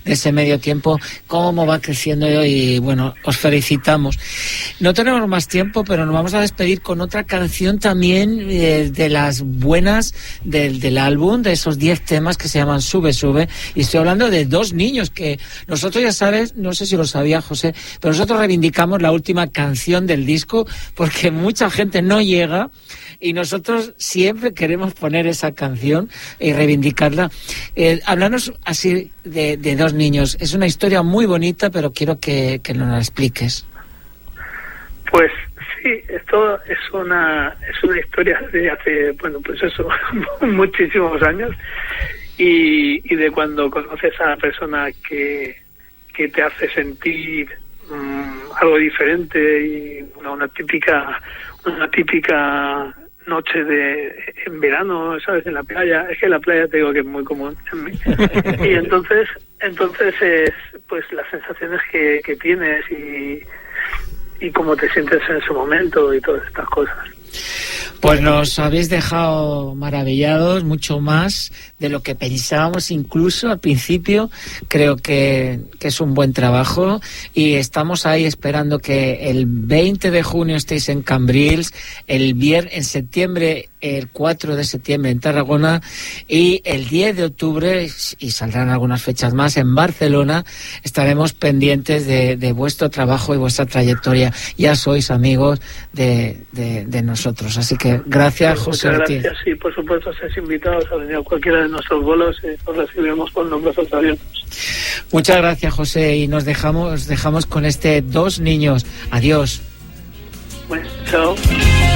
ese medio tiempo, cómo va creciendo y bueno, os felicitamos. No tenemos más tiempo, pero nos vamos a despedir con otra canción también de las buenas del álbum, de esos 10 temas que se llaman Sube, Sube, y estoy hablando de 2 niños que nosotros, ya sabes, no sé si lo sabía José, pero nosotros reivindicamos la última canción del disco porque mucha gente no llega y nosotros siempre queremos poner esa canción y reivindicarla. Háblanos así de 2 niños. Es una historia muy bonita, pero quiero que nos la expliques. Pues sí, esto es una historia de hace, bueno, pues eso, muchísimos años, y de cuando conoces a la persona que te hace sentir algo diferente, y una típica noche en verano, ¿sabes? En la playa. Es que la playa te digo que es muy común en mí. Y entonces es pues las sensaciones que tienes y cómo te sientes en ese momento y todas estas cosas. Pues nos habéis dejado maravillados, mucho más de lo que pensábamos incluso al principio. Creo que es un buen trabajo y estamos ahí esperando que el 20 de junio estéis en Cambrils, en septiembre, el 4 de septiembre en Tarragona y el 10 de octubre, y saldrán algunas fechas más, en Barcelona. Estaremos pendientes de vuestro trabajo y vuestra trayectoria. Ya sois amigos de nosotros, así que gracias, José. Muchas gracias, sí, por supuesto, estáis invitados a venir a cualquiera de nuestros bolos, os recibiremos con los brazos abiertos. Muchas gracias, José, y nos dejamos con este 2 niños. Adiós. Bueno, chao.